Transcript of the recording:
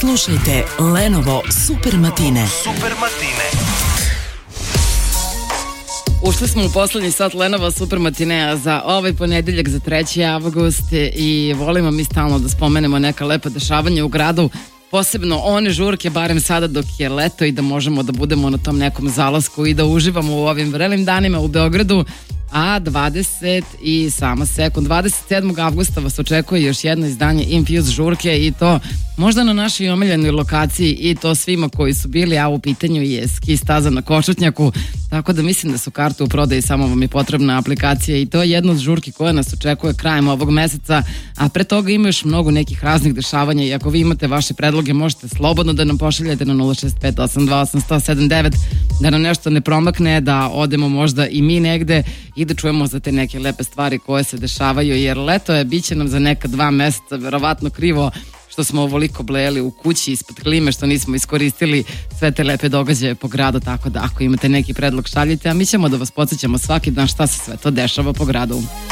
Slušajte Lenovo Super Matine. Super Matine. Ušli smo u poslednji sat Lenova Super Matinea za ovaj ponedeljak, za 3. avgust, i volimo mi stalno da spomenemo neka lepa dešavanja u gradu, posebno one žurke, barem sada dok je leto, i da možemo da budemo na tom nekom zalasku i da uživamo u ovim vrelim danima u Beogradu. A 27. avgusta vas očekuje još jedno izdanje Infuse žurke, i to možda na našoj omiljenoj lokaciji, i to svima koji su bili, a u pitanju je ski staza na Košutnjaku, tako da mislim da su karte u prodaji, samo vam je potrebna aplikacija, i to je jedna od žurki koja nas očekuje krajem ovog meseca, a pre toga ima još mnogo nekih raznih dešavanja, i ako vi imate vaše predloge, možete slobodno da nam pošaljete na 06582811079, da nam nešto ne promakne, da odemo možda i mi negde i da čujemo za te neke lepe stvari koje se dešavaju, jer leto je, bit će nam za neka 2 meseca verovatno krivo što smo ovoliko blejali u kući ispod klime, što nismo iskoristili sve te lepe događaje po gradu, tako da ako imate neki predlog šaljite, a mi ćemo da vas podsjećamo svaki dan šta se sve to dešava po gradu.